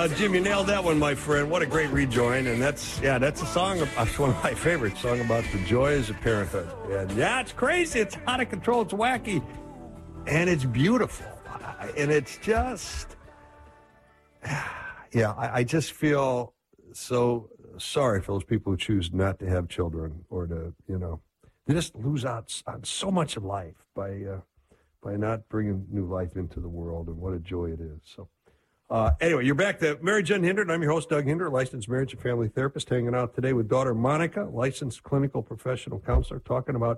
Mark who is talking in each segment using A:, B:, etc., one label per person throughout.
A: Jim, you nailed that one, my friend. What a great rejoin. And that's a song, it's one of my favorites, song about the joys of parenthood. And it's crazy. It's out of control. It's wacky. And it's beautiful. And it's just, I just feel so sorry for those people who choose not to have children or to, they just lose out on so much of life by not bringing new life into the world, and what a joy it is. So anyway, you're back to Marriage Unhindered. I'm your host, Doug Hinder, licensed marriage and family therapist, hanging out today with daughter Monica, licensed clinical professional counselor, talking about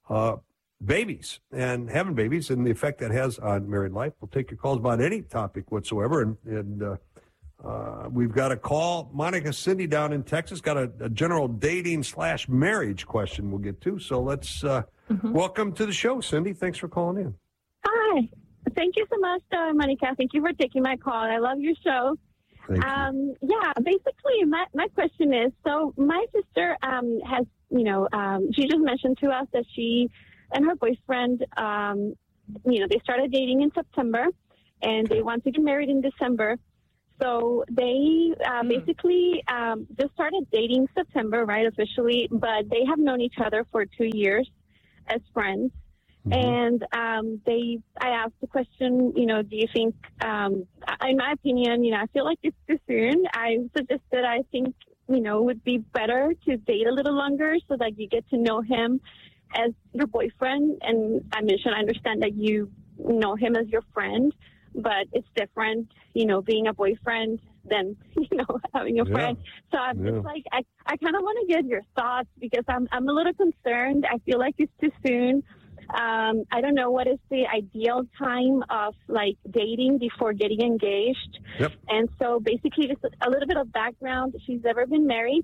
A: babies and having babies and the effect that has on married life. We'll take your calls about any topic whatsoever, and we've got a call. Monica, Cindy down in Texas got a general dating/marriage question we'll get to. So let's welcome to the show, Cindy. Thanks for calling in.
B: Hi. Thank you so much, Monica. Thank you for taking my call. I love your show.
A: Thank you.
B: Basically, my question is, so my sister has, she just mentioned to us that she and her boyfriend, they started dating in September, and they want to get married in December. So they basically just started dating September, right, officially, but they have known each other for 2 years as friends. And I asked the question, do you think, in my opinion, I feel like it's too soon. I suggested I think, it would be better to date a little longer so that you get to know him as your boyfriend. And I mentioned, I understand that you know him as your friend, but it's different, being a boyfriend than, having a friend. So I'm just like, I kind of want to get your thoughts because I'm a little concerned. I feel like it's too soon. I don't know what is the ideal time of dating before getting engaged.
A: Yep.
B: And so basically just a little bit of background. She's never been married.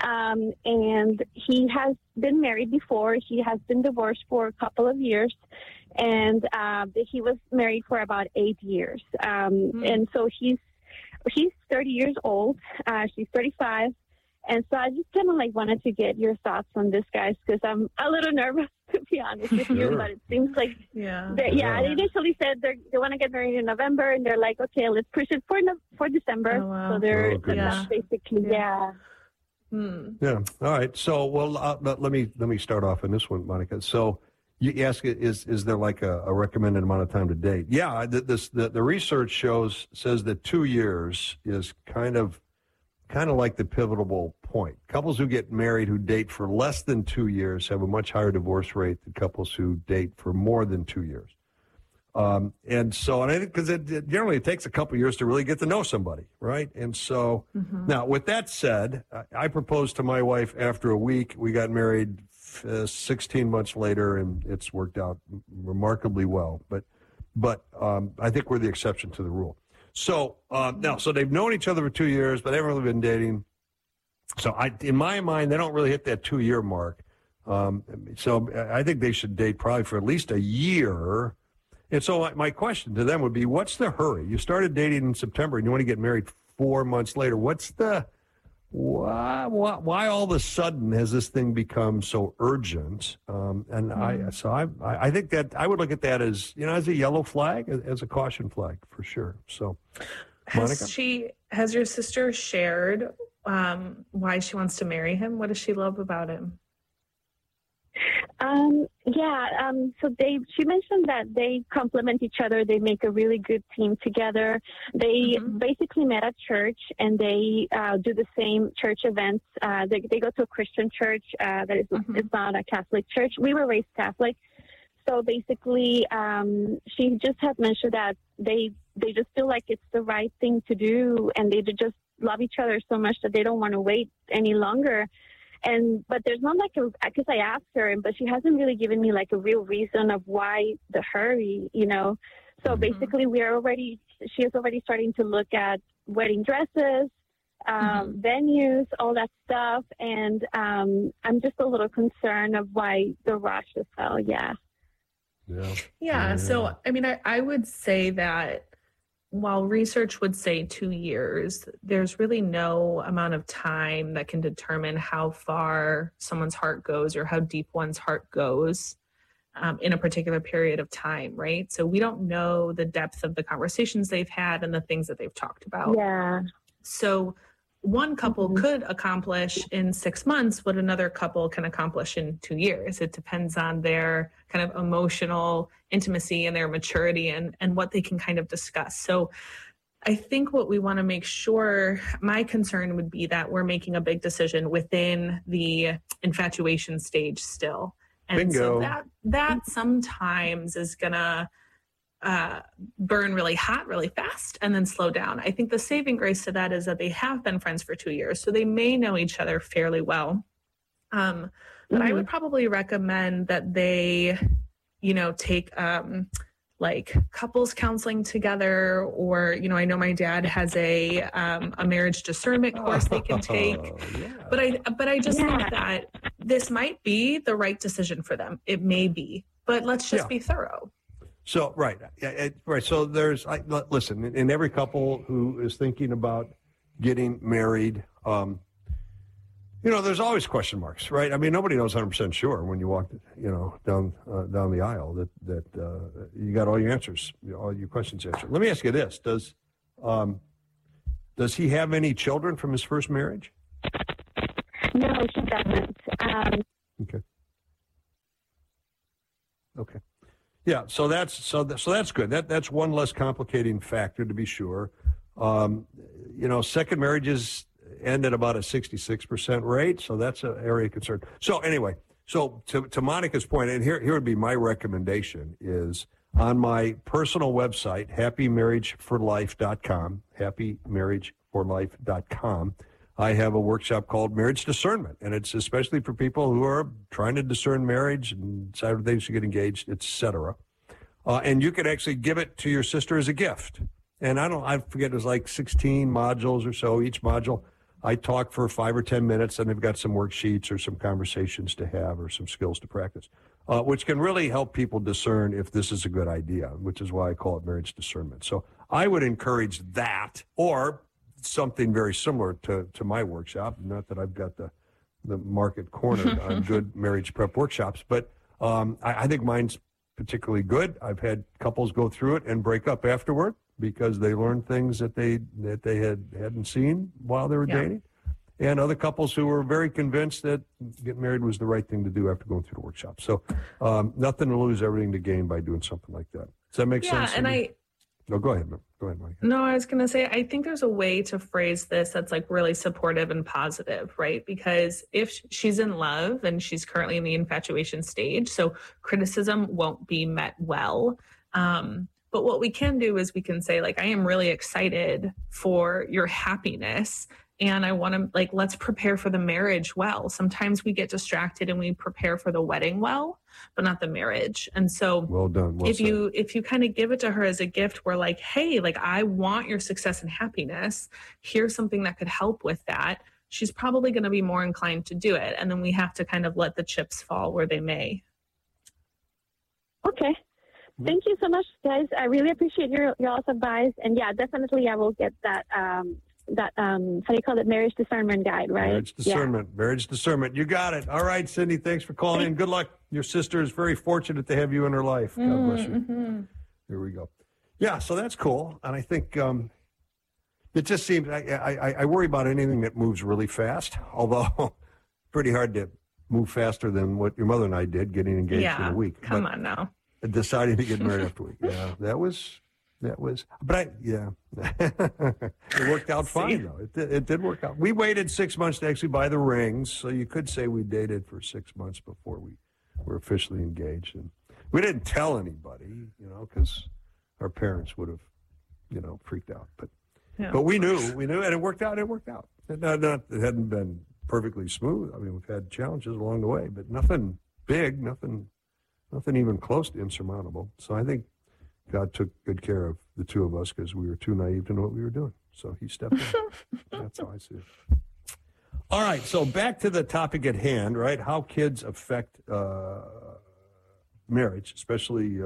B: And he has been married before. He has been divorced for a couple of years. And he was married for about 8 years. And so he's 30 years old. She's 35. And so I just kind of wanted to get your thoughts on this, guys, because I'm a little nervous, to be honest with you. But it seems like, they initially said they want to get married in November, and they're like, okay, let's push it for December.
C: Oh, wow.
B: So that's basically,
A: Yeah. All right. So, let me start off in this one, Monica. So you ask, is there like a recommended amount of time to date? Yeah. The research says that 2 years is kind of like the pivotal point. Couples who get married who date for less than 2 years have a much higher divorce rate than couples who date for more than 2 years. And I think because it generally takes a couple years to really get to know somebody, right? And so now, with that said, I proposed to my wife after a week. We got married 16 months later, and it's worked out remarkably well. But I think we're the exception to the rule. So so they've known each other for 2 years, but they haven't really been dating. So in my mind, they don't really hit that 2 year mark. So I think they should date probably for at least a year. And so my question to them would be, what's the hurry? You started dating in September and you want to get married 4 months later. What's the, why all of a sudden has this thing become so urgent? I think that I would look at that as, as a yellow flag, as a caution flag for sure. So Monica?
C: Has your sister shared why she wants to marry him? What does she love about him?
B: So she mentioned that they complement each other. They make a really good team together. They basically met at church, and they do the same church events. They go to a Christian church that is it's not a Catholic church. We were raised Catholic. So basically, she just had mentioned that they just feel like it's the right thing to do, and they just love each other so much that they don't want to wait any longer. But there's not because I asked her, but she hasn't really given me a real reason of why the hurry, So basically she is already starting to look at wedding dresses, venues, all that stuff. And I'm just a little concerned of why the rush as well.
C: Yeah. So, I would say that while research would say 2 years, there's really no amount of time that can determine how far someone's heart goes or how deep one's heart goes. in a particular period of time, right? So we don't know the depth of the conversations they've had and the things that they've talked about.
B: Yeah.
C: So one couple could accomplish in 6 months what another couple can accomplish in 2 years. It depends on their kind of emotional intimacy and their maturity and what they can kind of discuss. So I think what we want to make sure, my concern would be that we're making a big decision within the infatuation stage still. And
A: Bingo.
C: so that sometimes is going to burn really hot, really fast, and then slow down. I think the saving grace to that is that they have been friends for 2 years, so they may know each other fairly well. But I would probably recommend that they, take like couples counseling together, or, I know my dad has a marriage discernment course they can take.
A: Yeah.
C: But I just think that this might be the right decision for them. It may be, but let's just be thorough.
A: So, right. So listen, in every couple who is thinking about getting married, there's always question marks, right? I mean, nobody knows 100% sure when you walk, down the aisle that you got all your answers, all your questions answered. Let me ask you this: Does he have any children from his first marriage?
B: No, she doesn't.
A: Okay. Yeah, so that's good. That's one less complicating factor, to be sure. Second marriages end at about a 66% rate, so that's an area of concern. So anyway, to Monica's point, and here would be my recommendation, is on my personal website, happymarriageforlife.com, happymarriageforlife.com, I have a workshop called Marriage Discernment, and it's especially for people who are trying to discern marriage and decide whether they should get engaged, etc. And you could actually give it to your sister as a gift. And I forget, it was like 16 modules or so. Each module, I talk for 5 or 10 minutes, and they've got some worksheets or some conversations to have or some skills to practice, which can really help people discern if this is a good idea, which is why I call it Marriage Discernment. So I would encourage that, or something very similar to my workshop. Not that I've got the market cornered on good marriage prep workshops, but I think mine's particularly good. I've had couples go through it and break up afterward because they learned things that they hadn't seen while they were dating, and other couples who were very convinced that getting married was the right thing to do after going through the workshop. So nothing to lose, everything to gain by doing something like that. Does that make sense?
C: Yeah, and
A: No, go ahead, Mike.
C: No, I was going to say, I think there's a way to phrase this that's like really supportive and positive, right? Because if she's in love and she's currently in the infatuation stage, so criticism won't be met well. But what we can do is we can say, like, I am really excited for your happiness. And I want to, like, let's prepare for the marriage well. Sometimes we get distracted and we prepare for the wedding well, but not the marriage. And so
A: well done. Well
C: if you kind of give it to her as a gift, we're like, hey, like, I want your success and happiness. Here's something that could help with that. She's probably going to be more inclined to do it. And then we have to kind of let the chips fall where they may.
B: Okay. Thank you so much, guys. I really appreciate your all's advice. And yeah, definitely I will get that how do you call it? Marriage discernment guide, right?
A: Marriage discernment. Yeah. Marriage discernment. You got it. All right, Cindy, thanks for calling in. Good luck. Your sister is very fortunate to have you in her life. God bless you.
C: Mm-hmm.
A: Here we go. Yeah, so that's cool. And I think it just seems, I worry about anything that moves really fast, although pretty hard to move faster than what your mother and I did, getting engaged in a week.
C: Come on now.
A: Deciding to get married after a week. Yeah, that was, but it worked out fine, though. It did work out. We waited 6 months to actually buy the rings, so you could say we dated for 6 months before we were officially engaged. And we didn't tell anybody, because our parents would have, freaked out. But we knew, and it worked out. It hadn't been perfectly smooth. I mean, we've had challenges along the way, but nothing big, nothing even close to insurmountable. So I think God took good care of the two of us because we were too naive to know what we were doing. So he stepped in. That's how I see it. All right, so back to the topic at hand, right? How kids affect marriage, especially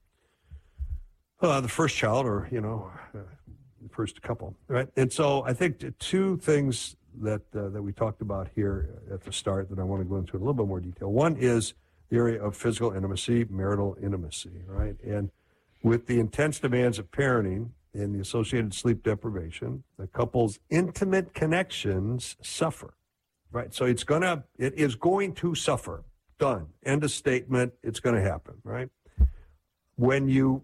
A: the first child or, the first couple, right? And so I think two things that we talked about here at the start that I want to go into in a little bit more detail. One is the area of physical intimacy, marital intimacy, right? And with the intense demands of parenting and the associated sleep deprivation, the couple's intimate connections suffer, right? So it is going to suffer. Done. End of statement. It's going to happen, right? When you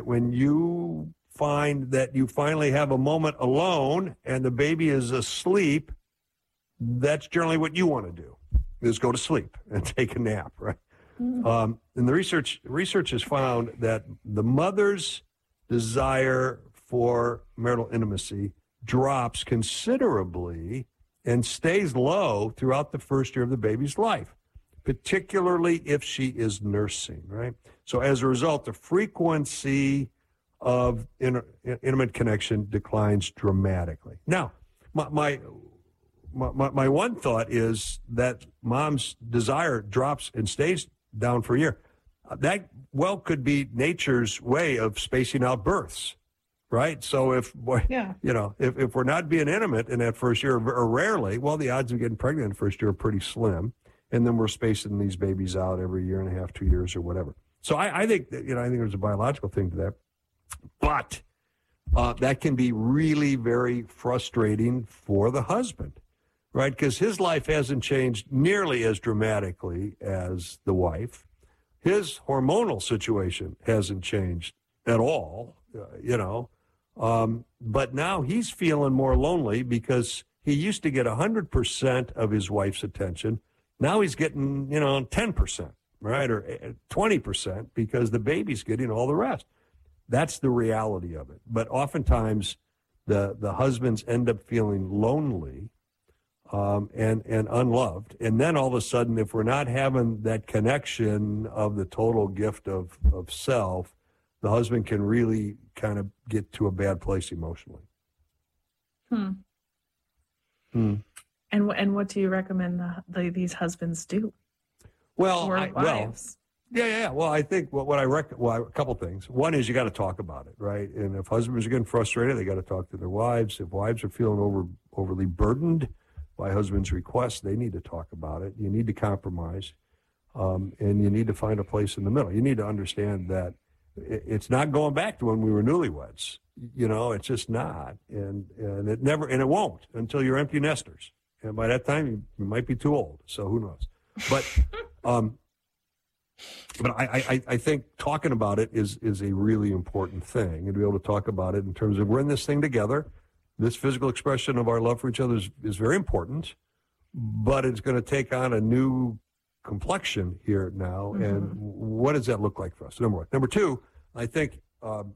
A: find that you finally have a moment alone and the baby is asleep, that's generally what you want to do, is go to sleep and take a nap, right? And the research has found that the mother's desire for marital intimacy drops considerably and stays low throughout the first year of the baby's life, particularly if she is nursing, right? So as a result, the frequency of intimate connection declines dramatically. Now, my one thought is that mom's desire drops and stays down for a year. That could be nature's way of spacing out births, right? So if we're not being intimate in that first year, or rarely, well, the odds of getting pregnant in the first year are pretty slim. And then we're spacing these babies out every year and a half, 2 years, or whatever. So I think I think there's a biological thing to that, but that can be really very frustrating for the husband, right? Because his life hasn't changed nearly as dramatically as the wife. His hormonal situation hasn't changed at all, but now he's feeling more lonely because he used to get 100% of his wife's attention. Now he's getting, 10%, right, or 20% because the baby's getting all the rest. That's the reality of it. But oftentimes the husbands end up feeling lonely and unloved. And then all of a sudden, if we're not having that connection of the total gift of self, the husband can really kind of get to a bad place emotionally.
C: And what do you recommend these husbands do?
A: Well,
C: wives?
A: Well, I think a couple things. One is you got to talk about it, right? And if husbands are getting frustrated, they got to talk to their wives. If wives are feeling overly burdened by husbands' requests, they need to talk about it. You need to compromise, and you need to find a place in the middle. You need to understand that it's not going back to when we were newlyweds. It's just not, and it won't until you're empty nesters. And by that time, you might be too old. So who knows? But I think talking about it is a really important thing, and to be able to talk about it in terms of we're in this thing together. This physical expression of our love for each other is very important, but it's going to take on a new complexion here now. Mm-hmm. And what does that look like for us? Number one. Number two, I think, and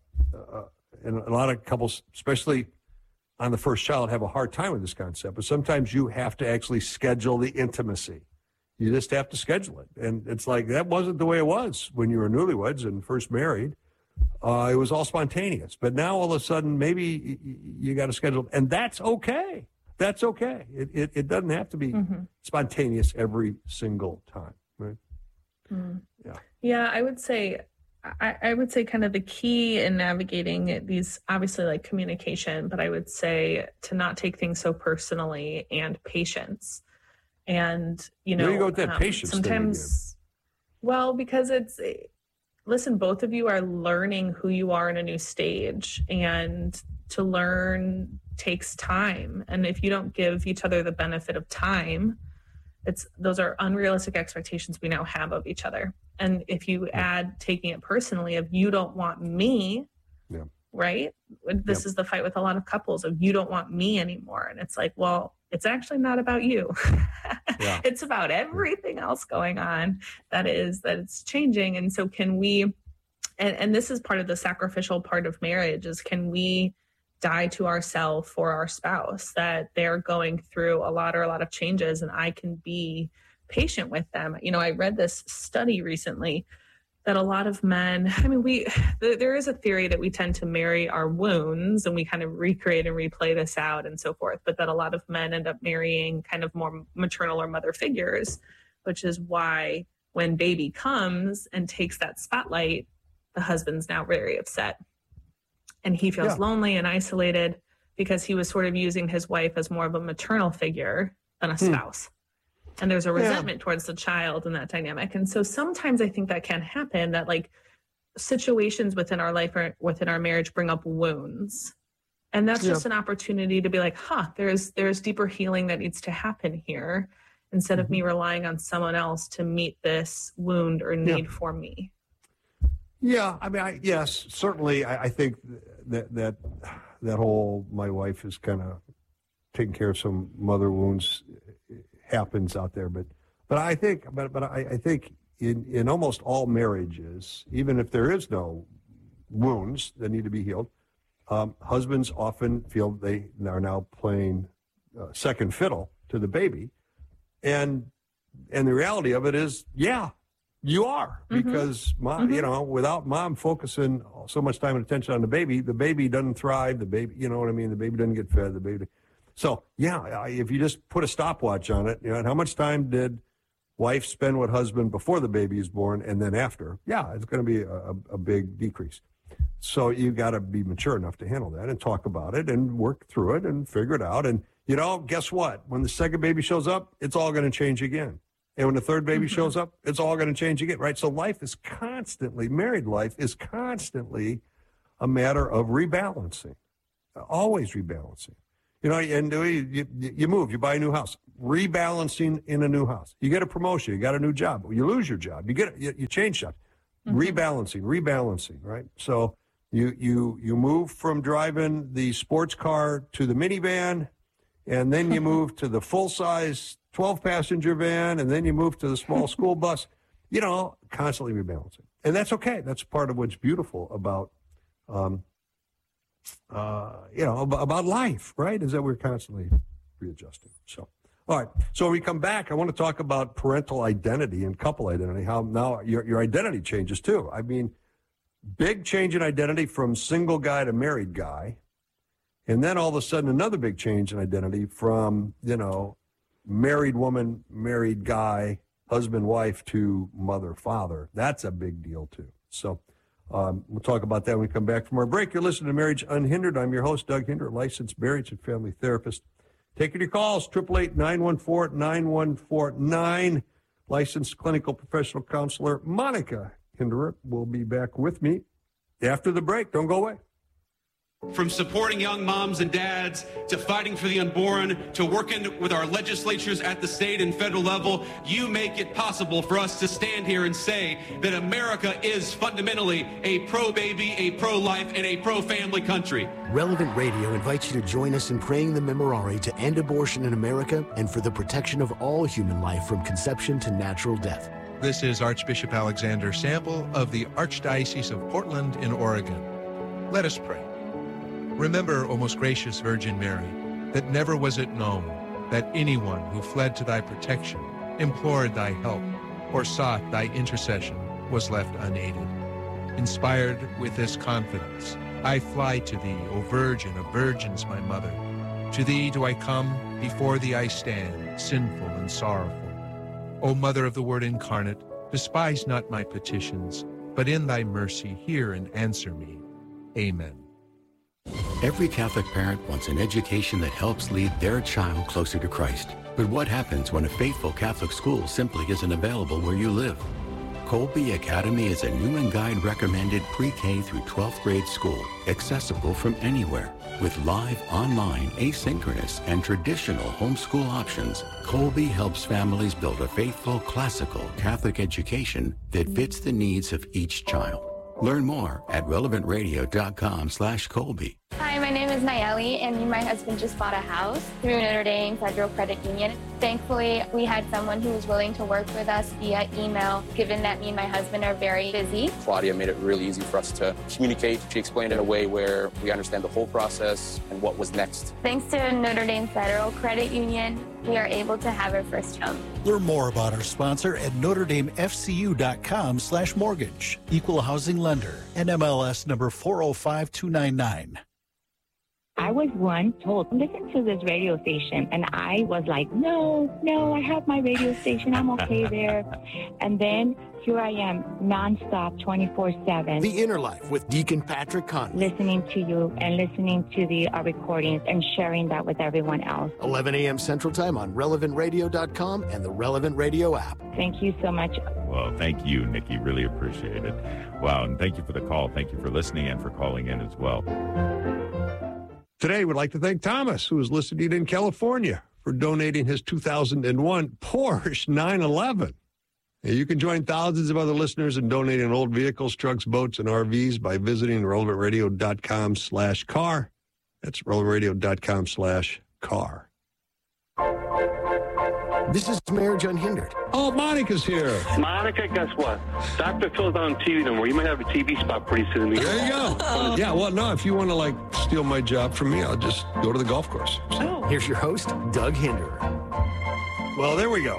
A: a lot of couples, especially on the first child, have a hard time with this concept, but sometimes you have to actually schedule the intimacy. You just have to schedule it. And it's like, that wasn't the way it was when you were newlyweds and first married. It was all spontaneous. But now all of a sudden, maybe you got to schedule it. And that's okay. That's okay. It doesn't have to be spontaneous every single time, right?
C: Mm. Yeah, I would say kind of the key in navigating these, obviously like communication, but I would say to not take things so personally and patience. And,
A: There you go with that patience
C: sometimes, well, because listen, both of you are learning who you are in a new stage, and to learn takes time. And if you don't give each other the benefit of time, those are unrealistic expectations we now have of each other. And if you add taking it personally of you don't want me, right? This is the fight with a lot of couples of you don't want me anymore. And it's like, well, it's actually not about you. It's about everything else going on that it's changing. And so can we, and this is part of the sacrificial part of marriage, is can we die to ourselves for our spouse, that they're going through a lot of changes, and I can be patient with them. I read this study recently that a lot of men, there is a theory that we tend to marry our wounds and we kind of recreate and replay this out and so forth, but that a lot of men end up marrying kind of more maternal or mother figures, which is why when baby comes and takes that spotlight, the husband's now very upset. And he feels lonely and isolated because he was sort of using his wife as more of a maternal figure than a spouse. and there's a resentment towards the child in that dynamic. And so sometimes I think that can happen, that like situations within our life or within our marriage bring up wounds. And that's just an opportunity to be like, there's deeper healing that needs to happen here, instead of me relying on someone else to meet this wound or need for me.
A: Yeah, I mean, yes, certainly. I think that whole my wife is kind of taking care of some mother wounds happens out there, but I think in almost all marriages, even if there is no wounds that need to be healed, husbands often feel they are now playing second fiddle to the baby, and the reality of it is, you are, because mom, without mom focusing so much time and attention on the baby doesn't thrive. The baby, you know what I mean? The baby doesn't get fed. The baby. So if you just put a stopwatch on it, and how much time did wife spend with husband before the baby is born and then after? Yeah, it's going to be a big decrease. So you got to be mature enough to handle that and talk about it and work through it and figure it out. And guess what? When the second baby shows up, it's all going to change again. And when the third baby shows up, it's all going to change again, right? So married life is constantly a matter of rebalancing, always rebalancing. And you move, you buy a new house, rebalancing in a new house. You get a promotion, you got a new job, you lose your job, you change jobs, rebalancing, right? So you move from driving the sports car to the minivan, and then you move to the full-size 12-passenger van, and then you move to the small school bus, constantly rebalancing. And that's okay. That's part of what's beautiful about, about life, right, is that we're constantly readjusting. So, all right. So when we come back, I want to talk about parental identity and couple identity, how now your identity changes too. I mean, big change in identity from single guy to married guy. And then all of a sudden, another big change in identity from, married woman, married guy, husband, wife to mother, father. That's a big deal, too. So we'll talk about that when we come back from our break. You're listening to Marriage Unhindered. I'm your host, Doug Hinder, licensed marriage and family therapist. Taking your calls, 888-914-9149. Licensed clinical professional counselor Monica Hinderer will be back with me after the break. Don't go away.
D: From supporting young moms and dads to fighting for the unborn to working with our legislatures at the state and federal level, you make it possible for us to stand here and say that America is fundamentally a pro-baby, a pro-life, and a pro-family country.
E: Relevant Radio invites you to join us in praying the Memorare to end abortion in America and for the protection of all human life from conception to natural death.
F: This is Archbishop Alexander Sample of the Archdiocese of Portland in Oregon. Let us pray. Remember, O most gracious Virgin Mary, that never was it known that anyone who fled to thy protection, implored thy help, or sought thy intercession was left unaided. Inspired with this confidence, I fly to thee, O Virgin of Virgins, my mother. To thee do I come, before thee I stand, sinful and sorrowful. O Mother of the Word incarnate, despise not my petitions, but in thy mercy hear and answer me. Amen.
G: Every Catholic parent wants an education that helps lead their child closer to Christ. But what happens when a faithful Catholic school simply isn't available where you live? Colby Academy is a new and guide recommended pre-K through 12th grade school, accessible from anywhere. With live, online, asynchronous, and traditional homeschool options, Colby helps families build a faithful, classical Catholic education that fits the needs of each child. Learn more at relevantradio.com/Colby.
H: Hi, my name is Nayeli, and me and my husband just bought a house through Notre Dame Federal Credit Union. Thankfully, we had someone who was willing to work with us via email, given that me and my husband are very busy.
I: Claudia made it really easy for us to communicate. She explained it in a way where we understand the whole process and what was next.
H: Thanks to Notre Dame Federal Credit Union, we are able to have our first home.
J: Learn more about our sponsor at NotreDameFCU.com/mortgage. Equal housing lender. NMLS number 405299.
K: I was once told, listen to this radio station. And I was like, no, I have my radio station. I'm okay there. And then here I am, nonstop, 24/7.
E: The Inner Life with Deacon Patrick Conley.
K: Listening to you and listening to the recordings and sharing that with everyone else.
E: 11 a.m. Central Time on relevantradio.com and the Relevant Radio app.
K: Thank you so much.
L: Well, thank you, Nikki. Really appreciate it. Wow, and thank you for the call. Thank you for listening and for calling in as well.
A: Today, we'd like to thank Thomas, who is listening in California, for donating his 2001 Porsche 911. You can join thousands of other listeners in donating old vehicles, trucks, boats, and RVs by visiting relevantradio.com/car. That's relevantradio.com/car.
E: This is Marriage Unhindered.
A: Oh, Monica's here.
M: Monica, guess what? Dr. Phil's on TV tomorrow. You might have a TV spot pretty soon.
A: There you go. Yeah, well, no, if you want to, steal my job from me, I'll just go to the golf course.
E: So. Here's your host, Doug Hinderer.
A: Well, there we go.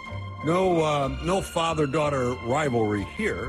A: No father-daughter rivalry here.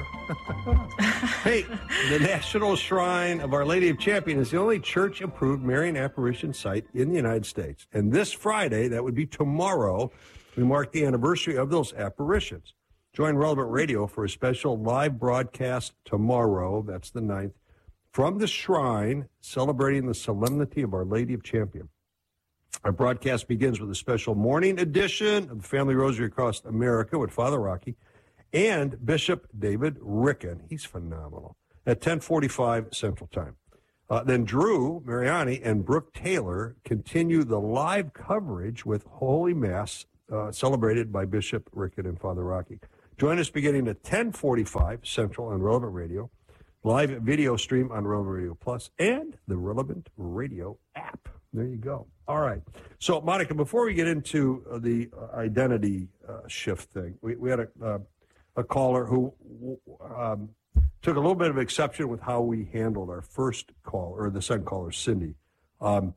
A: Hey, the National Shrine of Our Lady of Champion is the only church-approved Marian apparition site in the United States. And this Friday, that would be tomorrow, we mark the anniversary of those apparitions. Join Relevant Radio for a special live broadcast tomorrow, that's the 9th, from the shrine, celebrating the solemnity of Our Lady of Champion. Our broadcast begins with a special morning edition of the Family Rosary Across America with Father Rocky and Bishop David Ricken. He's phenomenal. At 10:45 Central Time. Then Drew Mariani and Brooke Taylor continue the live coverage with Holy Mass celebrated by Bishop Ricken and Father Rocky. Join us beginning at 10:45 Central on Relevant Radio, live video stream on Relevant Radio Plus, and the Relevant Radio app. There you go. All right. So, Monica, before we get into the identity shift thing, we had a caller who took a little bit of exception with how we handled our first call, or the second caller, Cindy, around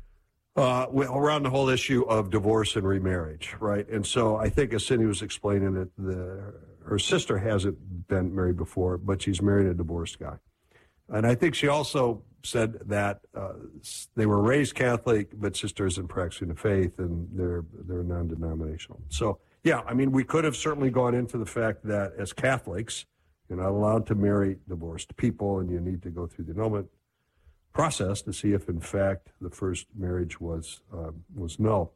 A: the whole issue of divorce and remarriage, right? And so I think, as Cindy was explaining it, her sister hasn't been married before, but she's married a divorced guy. And I think she also said that they were raised Catholic, but sister isn't practicing the faith, and they're non-denominational. So, yeah, I mean, we could have certainly gone into the fact that as Catholics, you're not allowed to marry divorced people, and you need to go through the annulment process to see if, in fact, the first marriage was null.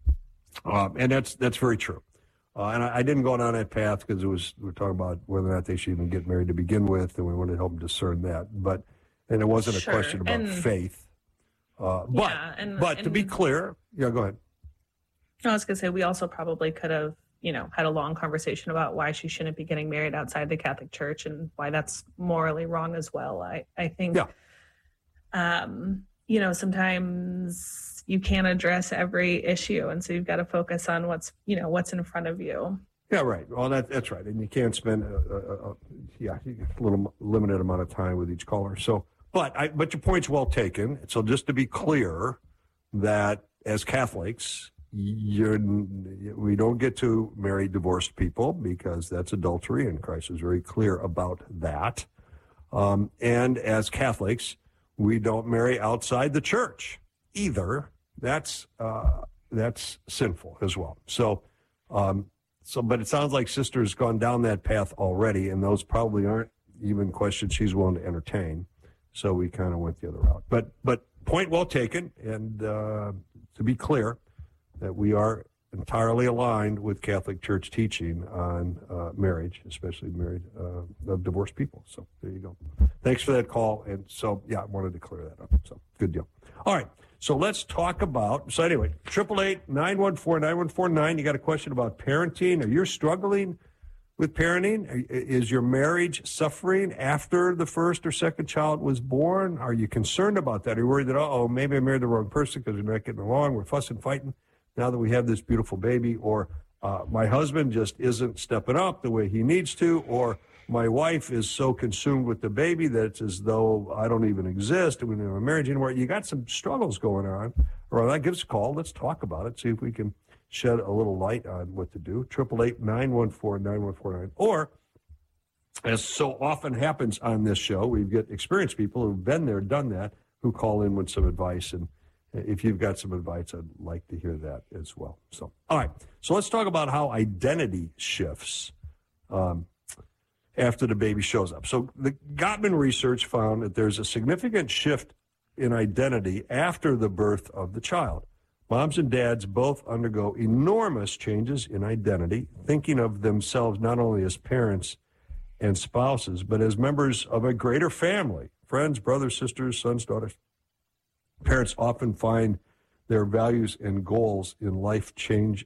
A: And that's very true. And I didn't go down that path because we're talking about whether or not they should even get married to begin with, and we wanted to help them discern that. And it wasn't a question about faith. But to be clear, go ahead.
C: I was going to say, we also probably could have, had a long conversation about why she shouldn't be getting married outside the Catholic Church and why that's morally wrong as well. I think, sometimes you can't address every issue. And so you've got to focus on what's in front of you.
A: Yeah, right. Well, that's right. And you can't spend a little limited amount of time with each caller. So, but your point's well taken. So just to be clear that as Catholics, we don't get to marry divorced people because that's adultery, and Christ is very clear about that. And as Catholics, we don't marry outside the church either. That's sinful as well. So, but it sounds like sister's gone down that path already, and those probably aren't even questions she's willing to entertain. So we kind of went the other route. But point well taken, and to be clear, that we are entirely aligned with Catholic Church teaching on marriage, especially married of divorced people. So there you go. Thanks for that call. And so, I wanted to clear that up. So good deal. All right. So let's talk about, so anyway, 888-914-9149. You got a question about parenting. Are you struggling with parenting? Is your marriage suffering after the first or second child was born? Are you concerned about that? Are you worried that, maybe I married the wrong person because we're not getting along, we're fussing, fighting now that we have this beautiful baby? Or my husband just isn't stepping up the way he needs to, or my wife is so consumed with the baby that it's as though I don't even exist and we don't have a marriage anymore. You got some struggles going on. Or that, give us a call. Let's talk about it. See if we can shed a little light on what to do. 888-914-9149. Or, as so often happens on this show, we get experienced people who've been there, done that. who call in with some advice. And if you've got some advice, I'd like to hear that as well. So, all right. So let's talk about how identity shifts after the baby shows up. So the Gottman research found that there's a significant shift in identity after the birth of the child. Moms and dads both undergo enormous changes in identity, thinking of themselves not only as parents and spouses, but as members of a greater family, friends, brothers, sisters, sons, daughters. Parents often find their values and goals in life changing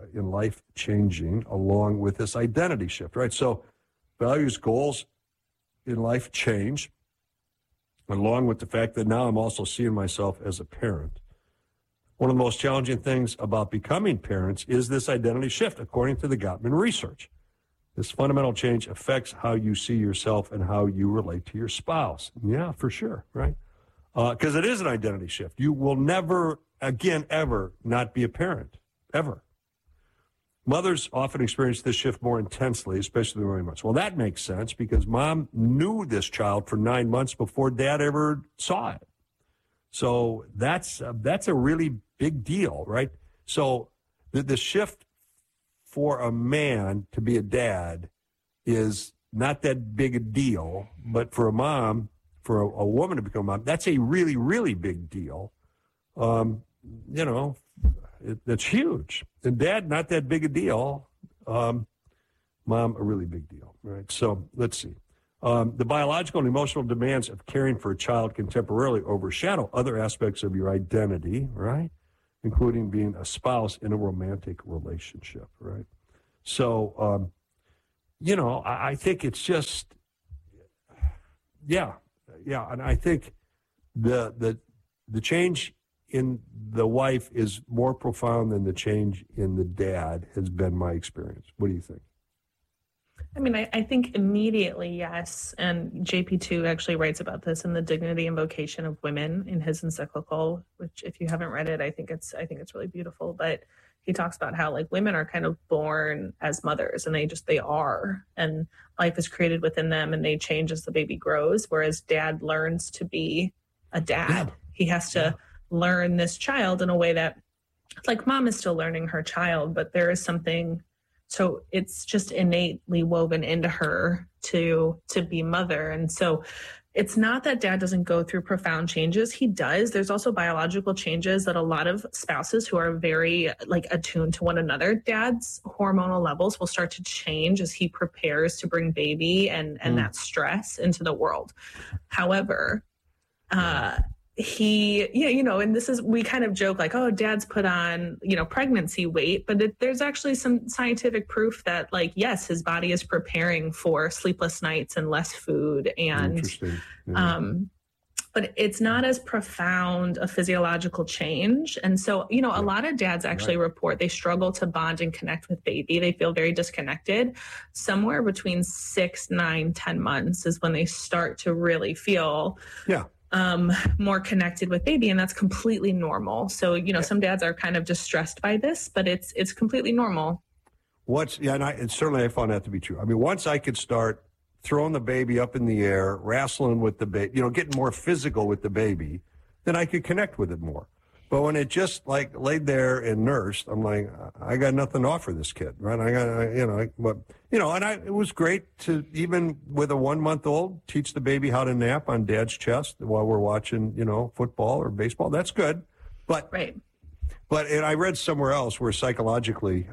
A: along with this identity shift, right? So values, goals in life change, along with the fact that now I'm also seeing myself as a parent. One of the most challenging things about becoming parents is this identity shift, according to the Gottman research. This fundamental change affects how you see yourself and how you relate to your spouse. Yeah, for sure, right? Because it is an identity shift. You will never, again, ever not be a parent, ever. Mothers often experience this shift more intensely, especially the early months. Well, that makes sense because mom knew this child for 9 months before dad ever saw it. So that's a really big deal, right? So the shift for a man to be a dad is not that big a deal, but for a mom, for a woman to become a mom, that's a really, really big deal. That's huge. And dad, not that big a deal. Mom, a really big deal, right? So let's see. The biological and emotional demands of caring for a child can temporarily overshadow other aspects of your identity, right? Including being a spouse in a romantic relationship, right? So, I think it's just, yeah. And I think the change in the wife is more profound than the change in the dad has been my experience. What do you think?
C: I mean, I think immediately, yes. And JP2 actually writes about this in The Dignity and Vocation of Women in his encyclical, which if you haven't read it, I think it's really beautiful. But he talks about how like women are kind of born as mothers and they are, and life is created within them and they change as the baby grows. Whereas dad learns to be a dad. Yeah. He has to learn this child in a way that like mom is still learning her child, but there is something. So it's just innately woven into her to be mother. And so it's not that dad doesn't go through profound changes. He does. There's also biological changes that a lot of spouses who are very like attuned to one another, dad's hormonal levels will start to change as he prepares to bring baby and that stress into the world. However, and this is, we kind of joke like, oh, dad's put on, pregnancy weight, but there's actually some scientific proof that like, yes, his body is preparing for sleepless nights and less food. And, but it's not as profound a physiological change. And so, a lot of dads actually report they struggle to bond and connect with baby. They feel very disconnected. Somewhere between 6, 9, 10 months is when they start to really feel more connected with baby, and that's completely normal. So, some dads are kind of distressed by this, but it's completely normal.
A: And certainly I found that to be true. I mean, once I could start throwing the baby up in the air, wrestling with the baby, getting more physical with the baby, then I could connect with it more. But when it just like laid there and nursed, I'm like, I got nothing to offer this kid, right? It was great to, even with a 1-month-old, teach the baby how to nap on dad's chest while we're watching, football or baseball. That's good. But I read somewhere else where psychologically,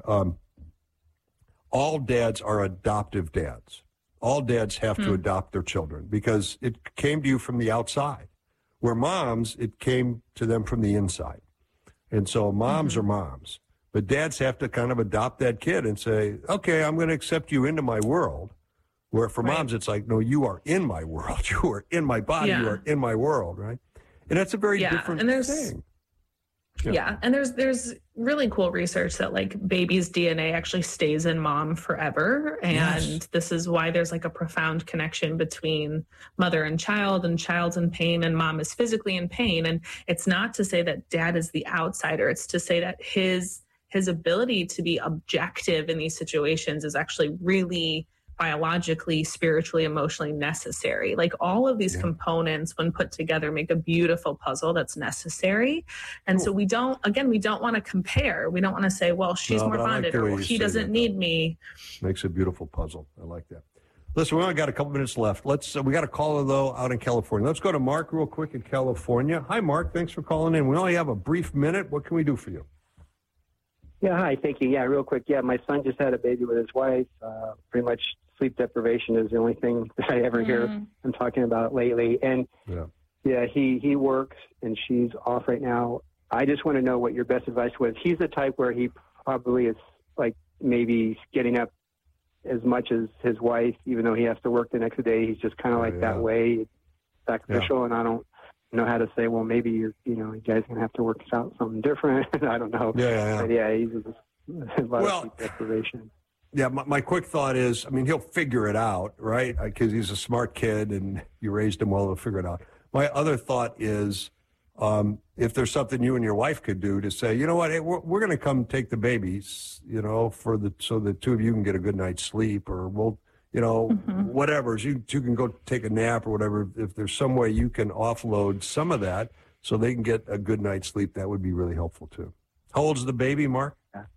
A: all dads are adoptive dads. All dads have to adopt their children because it came to you from the outside. Where moms, it came to them from the inside. And so moms are moms. But dads have to kind of adopt that kid and say, okay, I'm going to accept you into my world. Where for moms, it's like, no, you are in my world. You are in my body. You are in my world, right? And that's a very different thing.
C: And there's really cool research that like baby's DNA actually stays in mom forever. And this is why there's like a profound connection between mother and child's in pain and mom is physically in pain. And it's not to say that dad is the outsider. It's to say that his ability to be objective in these situations is actually really biologically, spiritually, emotionally necessary. Like all of these components, when put together, make a beautiful puzzle that's necessary. And so we don't want to compare. We don't want to say, well, she's more bonded or he doesn't need me.
A: Makes a beautiful puzzle. I like that. Listen, we only got a couple minutes left. We got a caller, though, out in California. Let's go to Mark real quick in California. Hi, Mark. Thanks for calling in. We only have a brief minute. What can we do for you?
N: Yeah, hi. Thank you. Yeah, real quick. Yeah, my son just had a baby with his wife. Pretty much sleep deprivation is the only thing that I ever hear him talking about lately. And, he works, and she's off right now. I just want to know what your best advice was. He's the type where he probably is, like, maybe getting up as much as his wife, even though he has to work the next day. He's just kind of like that way, sacrificial, and I don't know how to say, well, maybe you guys gonna have to work out something different. I don't know. But he's a lot of sleep deprivation.
A: Yeah, my quick thought is, I mean, he'll figure it out, right? Because he's a smart kid and you raised him well, he'll figure it out. My other thought is, if there's something you and your wife could do to say, you know what, hey, we're going to come take the babies, so the two of you can get a good night's sleep, or we'll, whatever. So you two can go take a nap or whatever. If there's some way you can offload some of that so they can get a good night's sleep, that would be really helpful too. How old's the baby, Mark?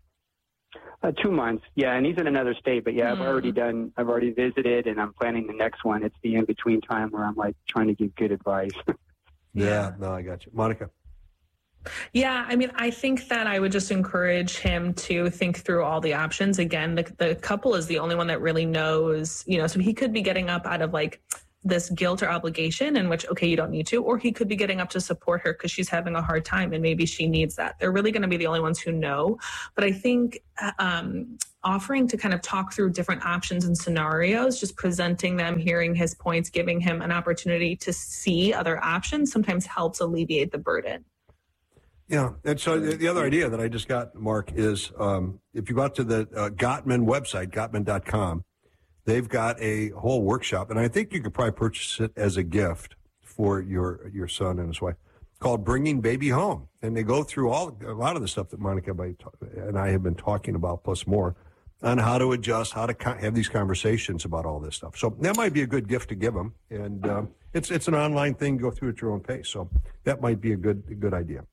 N: 2 months. Yeah, and he's in another state, but I've already visited, and I'm planning the next one. It's the in-between time where I'm like trying to give good advice.
A: No, I got you. Monica?
C: Yeah, I mean, I think that I would just encourage him to think through all the options. Again, the couple is the only one that really knows, so he could be getting up out of like this guilt or obligation in which, okay, you don't need to, or he could be getting up to support her because she's having a hard time and maybe she needs that. They're really going to be the only ones who know. But I think offering to kind of talk through different options and scenarios, just presenting them, hearing his points, giving him an opportunity to see other options sometimes helps alleviate the burden.
A: Yeah, and so the other idea that I just got, Mark, is if you go out to the Gottman website, Gottman.com, they've got a whole workshop, and I think you could probably purchase it as a gift for your son and his wife, called Bringing Baby Home. And they go through a lot of the stuff that Monica and I have been talking about, plus more, on how to adjust, how to have these conversations about all this stuff. So that might be a good gift to give them. And it's an online thing, go through at your own pace. So that might be a good idea.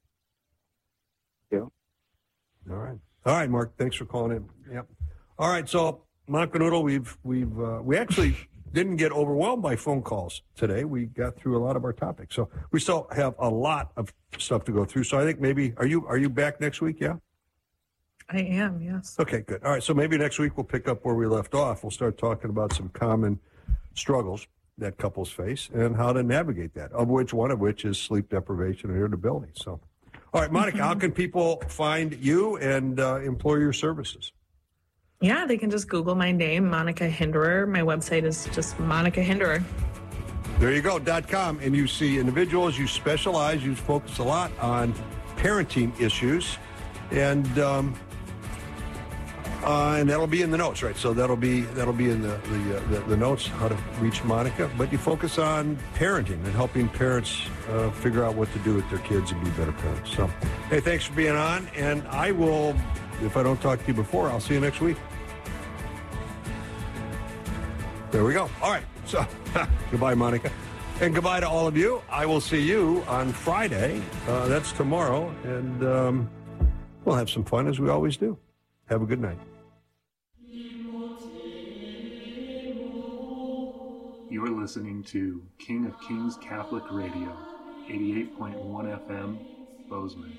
N: Yeah.
A: All right, Mark. Thanks for calling in. Yep. All right. So, Monica Noodle, we actually didn't get overwhelmed by phone calls today. We got through a lot of our topics, so we still have a lot of stuff to go through. So I think maybe are you back next week? Yeah.
C: I am. Yes.
A: Okay. Good. All right. So maybe next week we'll pick up where we left off. We'll start talking about some common struggles that couples face and how to navigate that. One of which is sleep deprivation and irritability. So. All right, Monica, how can people find you and employ your services?
C: Yeah, they can just Google my name, Monica Hinderer. My website is just Monica Hinderer.
A: There you go, .com. And you see individuals, you specialize, you focus a lot on parenting issues. And that'll be in the notes, right? So that'll be in the notes, how to reach Monica. But you focus on parenting and helping parents figure out what to do with their kids and be better parents. So, hey, thanks for being on. And I will, if I don't talk to you before, I'll see you next week. There we go. All right. So, goodbye, Monica. And goodbye to all of you. I will see you on Friday. That's tomorrow. And we'll have some fun as we always do. Have a good night.
O: You are listening to King of Kings Catholic Radio, 88.1 FM, Bozeman.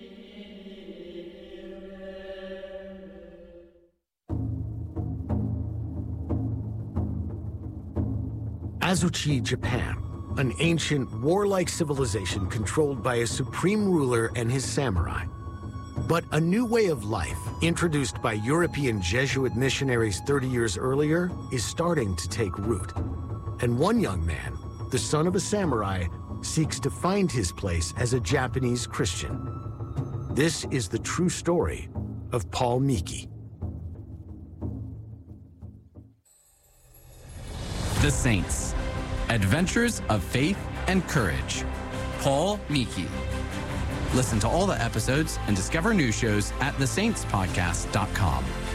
E: Azuchi, Japan, an ancient warlike civilization controlled by a supreme ruler and his samurai. But a new way of life, introduced by European Jesuit missionaries 30 years earlier, is starting to take root. And one young man, the son of a samurai, seeks to find his place as a Japanese Christian. This is the true story of Paul Miki.
P: The Saints. Adventures of Faith and Courage. Paul Miki. Listen to all the episodes and discover new shows at thesaintspodcast.com.